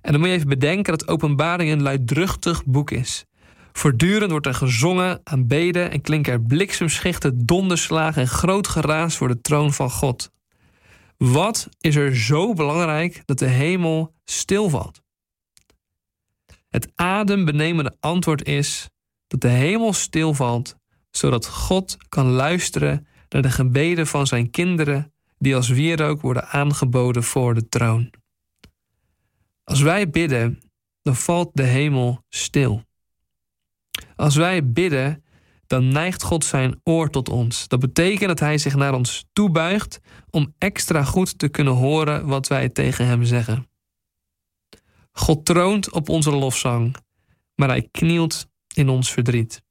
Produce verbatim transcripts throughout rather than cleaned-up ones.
En dan moet je even bedenken dat Openbaring een luidruchtig boek is. Voortdurend wordt er gezongen, aanbeden en klinken er bliksemschichten, donderslagen en groot geraas voor de troon van God. Wat is er zo belangrijk dat de hemel stilvalt? Het adembenemende antwoord is dat de hemel stilvalt, zodat God kan luisteren naar de gebeden van zijn kinderen die als wierook worden aangeboden voor de troon. Als wij bidden, dan valt de hemel stil. Als wij bidden, dan neigt God zijn oor tot ons. Dat betekent dat hij zich naar ons toebuigt om extra goed te kunnen horen wat wij tegen hem zeggen. God troont op onze lofzang, maar hij knielt in ons verdriet.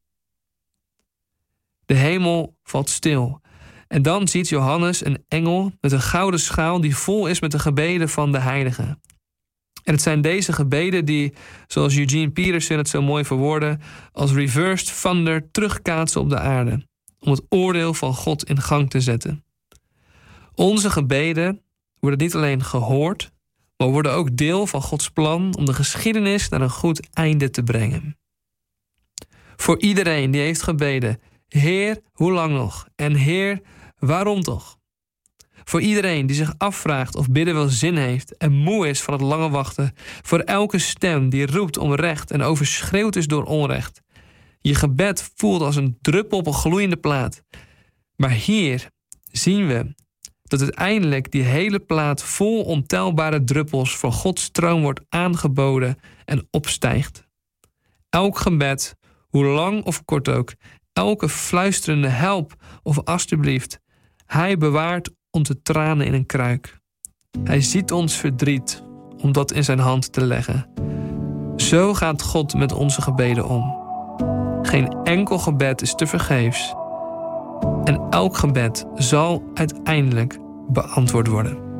De hemel valt stil. En dan ziet Johannes een engel met een gouden schaal die vol is met de gebeden van de heiligen. En het zijn deze gebeden die, zoals Eugene Peterson het zo mooi verwoordde, als reversed thunder terugkaatsen op de aarde, om het oordeel van God in gang te zetten. Onze gebeden worden niet alleen gehoord, maar worden ook deel van Gods plan om de geschiedenis naar een goed einde te brengen. Voor iedereen die heeft gebeden, Heer, hoe lang nog? En Heer, waarom toch? Voor iedereen die zich afvraagt of bidden wel zin heeft en moe is van het lange wachten. Voor elke stem die roept om recht en overschreeuwd is door onrecht. Je gebed voelt als een druppel op een gloeiende plaat. Maar hier zien we dat uiteindelijk die hele plaat vol ontelbare druppels voor Gods troon wordt aangeboden en opstijgt. Elk gebed, hoe lang of kort ook, elke fluisterende help of alstublieft, hij bewaart onze tranen in een kruik. Hij ziet ons verdriet om dat in zijn hand te leggen. Zo gaat God met onze gebeden om. Geen enkel gebed is tevergeefs. En elk gebed zal uiteindelijk beantwoord worden.